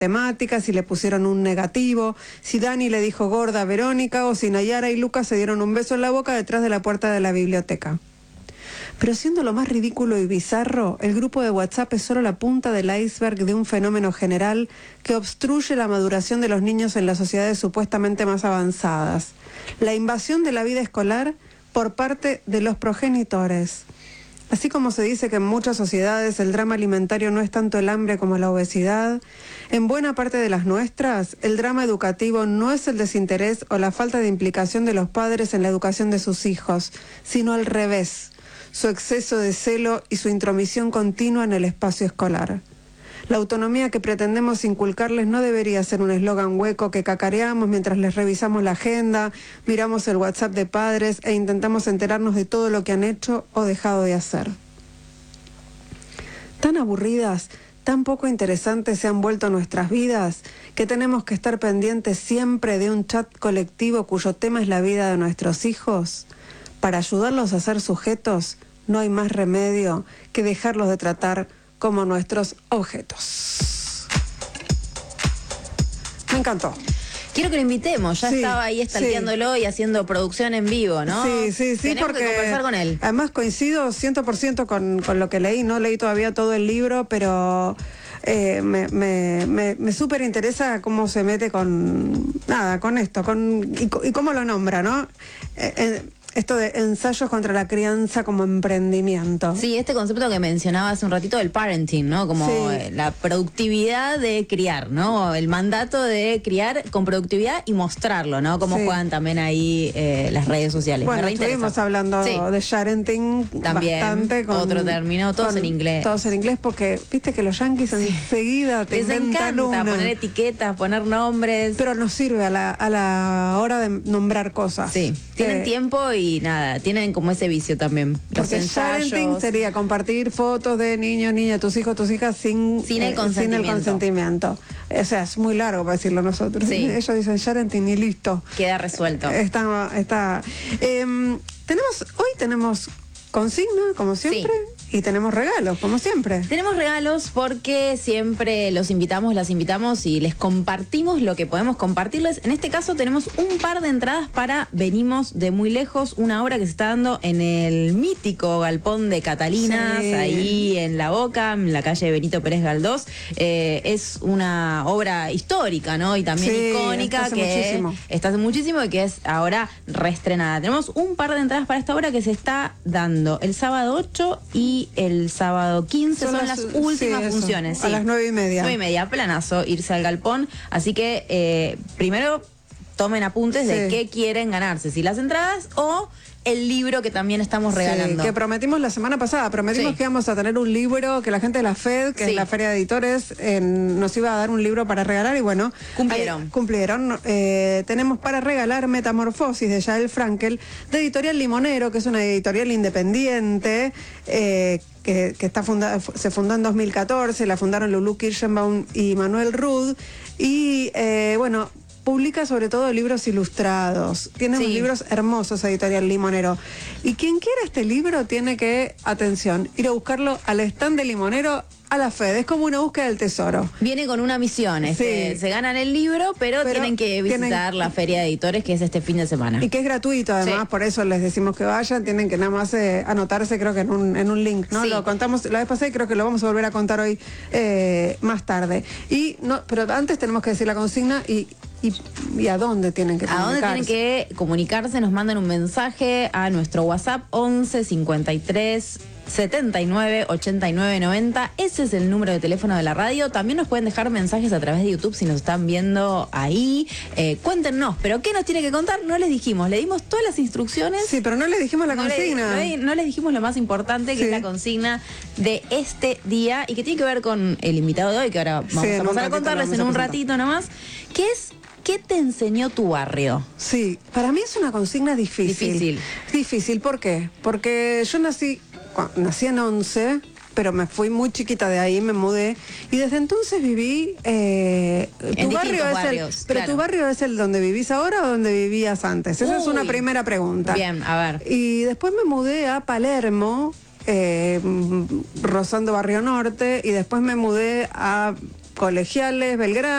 temáticas, si le pusieron un negativo, si Dani le dijo gorda a Verónica o si Nayara y Lucas se dieron un beso en la boca detrás de la puerta de la biblioteca. Pero siendo lo más ridículo y bizarro, el grupo de WhatsApp es solo la punta del iceberg de un fenómeno general que obstruye la maduración de los niños en las sociedades supuestamente más avanzadas. La invasión de la vida escolar por parte de los progenitores. Así como se dice que en muchas sociedades el drama alimentario no es tanto el hambre como la obesidad, en buena parte de las nuestras, el drama educativo no es el desinterés o la falta de implicación de los padres en la educación de sus hijos, sino al revés, su exceso de celo y su intromisión continua en el espacio escolar. La autonomía que pretendemos inculcarles no debería ser un eslogan hueco que cacareamos mientras les revisamos la agenda, miramos el WhatsApp de padres e intentamos enterarnos de todo lo que han hecho o dejado de hacer. Tan aburridas, tan poco interesantes se han vuelto nuestras vidas que tenemos que estar pendientes siempre de un chat colectivo cuyo tema es la vida de nuestros hijos. Para ayudarlos a ser sujetos, no hay más remedio que dejarlos de tratar como nuestros objetos. Me encantó. Quiero que lo invitemos, ya estaba ahí stalkeándolo y haciendo producción en vivo, ¿no? Sí, Tenemos porque que conversar con él. Además coincido 100% con lo que leí, no leí todavía todo el libro, pero me súper interesa cómo se mete con esto, y cómo lo nombra, ¿no? Esto de ensayos contra la crianza como emprendimiento. Sí, este concepto que mencionaba hace un ratito del parenting, ¿no? Como la productividad de criar, ¿no? El mandato de criar con productividad y mostrarlo, ¿no? Cómo juegan también ahí las redes sociales. Bueno, estuvimos hablando de parenting también, bastante. Otro término, todos en inglés. Todos en inglés porque, viste que los yanquis enseguida te inventan una. Poner etiquetas, poner nombres. Pero nos sirve a la hora de nombrar cosas. Sí, tienen tiempo y nada, tienen como ese vicio también. Porque los ensayos. parenting sería compartir fotos de niños, niñas, tus hijos, tus hijas sin el consentimiento. O sea, es muy largo para decirlo nosotros. Sí. Ellos dicen parenting y listo. Queda resuelto. Hoy tenemos consigna, como siempre. Y tenemos regalos, como siempre. Tenemos regalos porque siempre los invitamos, las invitamos y les compartimos lo que podemos compartirles. En este caso tenemos un par de entradas para Venimos de Muy Lejos, una obra que se está dando en el mítico Galpón de Catalinas, ahí en La Boca, en la calle Benito Pérez Galdós. Es una obra histórica, ¿no? Y también icónica, está hace muchísimo y que es ahora reestrenada. Tenemos un par de entradas para esta obra que se está dando el sábado 8 y el sábado 15 son las últimas funciones. A las 9:30. 9:30, planazo, irse al Galpón. Así que primero tomen apuntes de qué quieren ganarse, si las entradas o el libro que también estamos regalando. Que prometimos la semana pasada, prometimos que íbamos a tener un libro, que la gente de la FED, que es la Feria de Editores, nos iba a dar un libro para regalar y bueno, cumplieron. Tenemos para regalar Metamorfosis de Yael Frankel, de Editorial Limonero, que es una editorial independiente, que está se fundó en 2014, la fundaron Lulú Kirschenbaum y Manuel Rud, y publica sobre todo libros ilustrados. Tiene unos libros hermosos, Editorial Limonero. Y quien quiera este libro tiene que, atención, ir a buscarlo al stand de Limonero a la FED. Es como una búsqueda del tesoro. Viene con una misión. Se ganan el libro, pero tienen que visitar la Feria de Editores, que es este fin de semana. Y que es gratuito, además, por eso les decimos que vayan. Tienen que nada más anotarse, creo que en un link, ¿no? Lo contamos la vez pasada y creo que lo vamos a volver a contar hoy más tarde. Pero antes tenemos que decir la consigna y a dónde tienen que comunicarse. ¿A dónde tienen que comunicarse? Nos mandan un mensaje a nuestro WhatsApp 11 53 79 89 90. Ese es el número de teléfono de la radio. También nos pueden dejar mensajes a través de YouTube si nos están viendo ahí. Cuéntenos, pero ¿qué nos tiene que contar? No les dijimos, le dimos todas las instrucciones. Sí, pero no les dijimos la consigna. No les dijimos lo más importante, que es la consigna de este día y que tiene que ver con el invitado de hoy, que ahora vamos a pasar a contarles en un ratito nomás, que es: ¿qué te enseñó tu barrio? Sí, para mí es una consigna difícil. Difícil, ¿por qué? Porque yo nací en 11, pero me fui muy chiquita de ahí, me mudé, y desde entonces viví... ¿Tu barrio es el donde vivís ahora o donde vivías antes? Esa es una primera pregunta. Bien, a ver. Y después me mudé a Palermo, rozando Barrio Norte, y después me mudé a Colegiales, Belgrano.